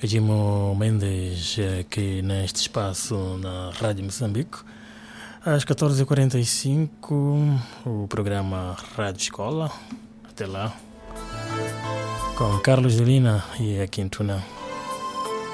Edimo Mendes aqui neste espaço na Rádio Moçambique. Às 14h45, o programa Rádio Escola. Até lá, com Carlos Delina e a Quintuna.